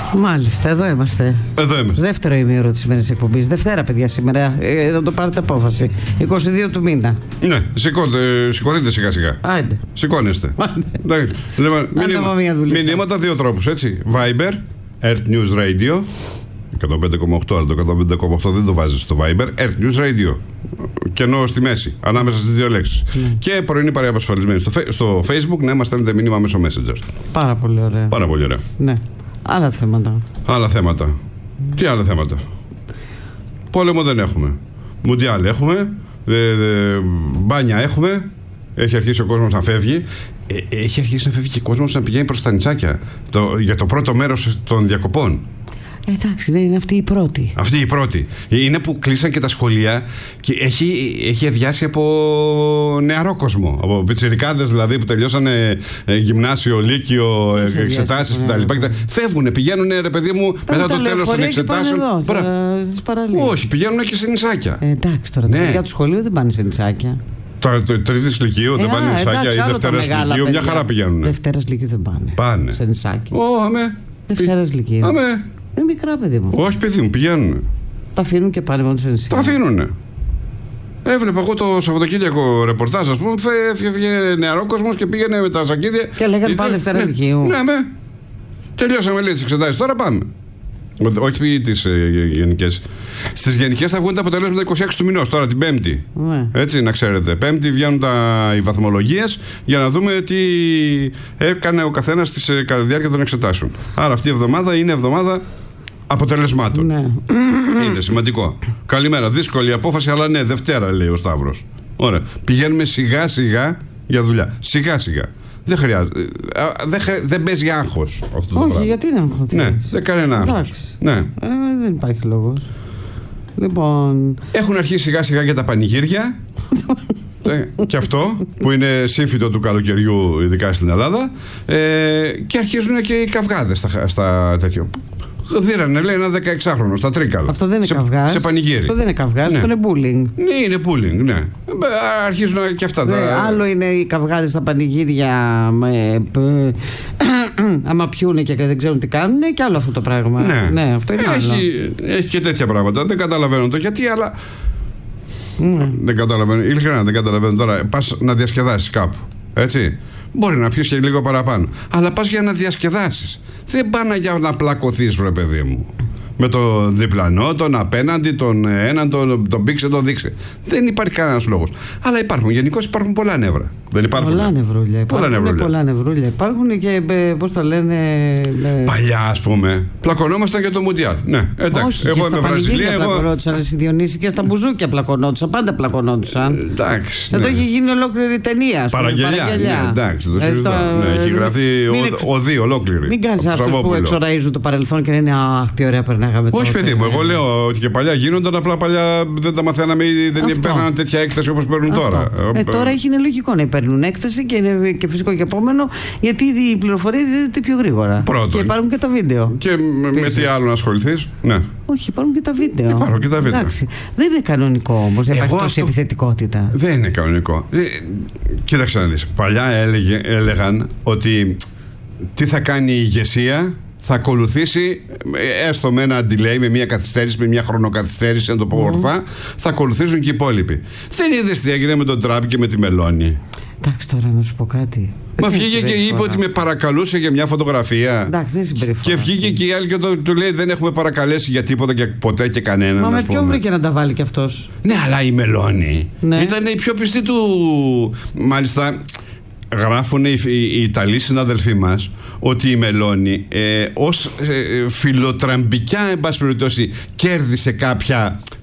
Μάλιστα, εδώ είμαστε. Δεύτερο ημίωρο της σημερινής εκπομπής. Δευτέρα, παιδιά, σήμερα. Να το πάρετε απόφαση. 22 του μήνα. Ναι, σηκωθείτε σιγά-σιγά. Άντε. Σηκώνεστε. Μηνύματα δύο τρόπους, έτσι. Viber, Earth News Radio. 105,8, αλλά το 105,8 δεν το βάζεις στο Viber. Earth News Radio. Κενό στη μέση, ανάμεσα στις δύο λέξεις. Και πρωινή παρέα απασφαλισμένη στο Facebook, να μας στέλνετε μήνυμα μέσω Messenger. Πάρα πολύ ωραία. Πάρα πολύ ωραία. Ναι. Άλλα θέματα. Άλλα θέματα. Τι άλλα θέματα? Πόλεμο δεν έχουμε. Μουντιάλ έχουμε. Μπάνια έχουμε. Έχει αρχίσει ο κόσμος να φεύγει. Έχει αρχίσει να φεύγει και ο κόσμος να πηγαίνει προς τα νησάκια. Για το πρώτο μέρος των διακοπών. Εντάξει, ναι, είναι αυτή η πρώτη. Αυτή η πρώτη. Είναι που κλείσαν και τα σχολεία και έχει αδειάσει από νεαρό κόσμο. Από πιτσιρικάδες δηλαδή που τελειώσανε γυμνάσιο, λύκειο, εξετάσεις κτλ. Φεύγουνε, πηγαίνουνε, ρε παιδί μου, μετά το τέλος των εξετάσεων. Όχι, πηγαίνουν και σε νησάκια. Εντάξει, τώρα τα παιδιά του σχολείου δεν πάνε σε νησάκια. Τρίτης λυκείου δεν πάνε νησάκια, ή Δευτέρας λυκείου, μια χαρά πηγαίνουν. Δευτέρας λυκείου δεν πάνε. Σε νησάκια. Δευτέρας λυκείου. Είναι μικρά, παιδί μου. Όχι, παιδί μου, πηγαίνουν. Τα αφήνουν και πάνε μόνο σε νησιά. Τα αφήνουνε. Έβλεπα εγώ το Σαββατοκύριακο ρεπορτάζ, ας πούμε, έφυγε νεαρό κόσμος και πήγαινε με τα σακίδια. Και λέγανε πάμε Δευτέρα Λυκείου. Ναι, τελειώσαμε, λέει, τις εξετάσεις. Τώρα πάμε. Όχι τις γενικές. Στις γενικές θα βγουν τα αποτελέσματα 26 του μηνός, τώρα την Πέμπτη. Ναι. Έτσι, να ξέρετε. Πέμπτη βγαίνουν οι βαθμολογίες για να δούμε τι έκανε ο καθένας κατά τη διάρκεια των εξετάσεων. Άρα αυτή η εβδομάδα είναι εβδομάδα αποτελεσμάτων. Ναι. Είναι σημαντικό. Καλημέρα. Δύσκολη απόφαση, αλλά ναι, Δευτέρα, λέει ο Σταύρος. Ωραία. Πηγαίνουμε σιγά σιγά για δουλειά. Σιγά σιγά. Δεν χρειάζεται. Δεν παίζει άγχος αυτό το πράγμα. Όχι, γιατί είναι άγχος? Ναι, δεν κανένα άγχος. Ναι. Δεν υπάρχει λόγος. Λοιπόν. Έχουν αρχίσει σιγά σιγά και τα πανηγύρια. Και αυτό που είναι σύμφυτο του καλοκαιριού, ειδικά στην Ελλάδα. Και αρχίζουν και οι καυγάδες στα τέτοια. Δίρανε, λέει, ένα 16χρονο στα Τρίκαλα. Αυτό δεν είναι καυγάς. Σε πανηγύρι. Αυτό δεν είναι καυγάς, αυτό είναι bullying. Ναι, είναι bullying, ναι. Αρχίζουν και αυτά. Άλλο είναι οι καυγάδες στα πανηγύρια, άμα πιούνε και δεν ξέρουν τι κάνουν, και άλλο αυτό το πράγμα. Ναι, αυτό είναι άλλο. Έχει και τέτοια πράγματα. Δεν καταλαβαίνω το γιατί, αλλά. Δεν καταλαβαίνω. Ειλικρινά δεν καταλαβαίνω τώρα. Πας να διασκεδάσεις κάπου. Έτσι. Μπορεί να πιεις και λίγο παραπάνω. Αλλά πας για να διασκεδάσεις. Δεν πάνε για να πλακωθείς, βρε παιδί μου. Με τον διπλανό, τον απέναντι, τον έναν, τον πήξε, τον δείξε. Δεν υπάρχει κανένας λόγος. Αλλά γενικώς υπάρχουν πολλά νεύρα. Δεν υπάρχουν. Πολλά νευρούλια. Πολλά νευρούλια. Υπάρχουν και πώς τα λένε. Παλιά, ας πούμε, πλακωνόμασταν για το Μουντιάλ. Ναι, εντάξει. Όχι, εγώ είμαι Βραζιλία. Πλακωνόντουσαν, αλλά στη Διονύση και στα μπουζούκια πλακωνόντουσαν. Πάντα πλακωνόντουσαν. Εντάξει. Εδώ έχει γίνει ολόκληρη ταινία. Παραγγελιά. Εντάξει, το συζητώ. Έχει γραφτεί οδή ολόκληρη. Μην κάνεις αυτούς που εξοραίζουν το παρελθόν και λένε αχ, τι ωραία περνάγαμε τότε. Όχι, παιδί μου, εγώ λέω ότι και παλιά γίνονταν, απλά παλιά δεν τα μαθαίναμε ή δεν παίρναν τέτοια έκθεση όπως παίρνουν τώρα. Τώρα είναι λογικό να παίρνουν έκθεση και είναι και φυσικό και επόμενο, γιατί η πληροφορία δίδεται πιο γρήγορα. Πρώτον. Και υπάρχουν και τα βίντεο. Και με τι άλλο να ασχοληθείς. Ναι. Όχι, υπάρχουν και τα βίντεο. Υπάρχουν και τα βίντεο. Εντάξει. Δεν είναι κανονικό όμως να υπάρχει τόση επιθετικότητα. Δεν είναι κανονικό. Κοίταξε να δεις. Παλιά έλεγαν ότι τι θα κάνει η ηγεσία. Θα ακολουθήσει, έστω με ένα delay, με μια καθυστέρηση, με μια χρονοκαθυστέρηση, να το πω ορθά, θα ακολουθήσουν και οι υπόλοιποι. Δεν είδες τι έγινε με τον Τραμπ και με τη Μελώνη? Εντάξει, τώρα να σου πω κάτι. Μα βγήκε και είπε ότι με παρακαλούσε για μια φωτογραφία. Εντάξει, δεν συμπεριφορά. Και βγήκε και η άλλη και του λέει δεν έχουμε παρακαλέσει για τίποτα και ποτέ και κανέναν. Μα με ποιον βρήκε να τα βάλει κι αυτός? Ναι, αλλά η Μελώνη ήταν η πιο πιστή του. Μάλιστα, γράφουν οι Ιταλοί συναδελφοί μας ότι η Μελώνη ως φιλοτραμπικιά, εν πάση περιπτώσει, κέρδισε κάποια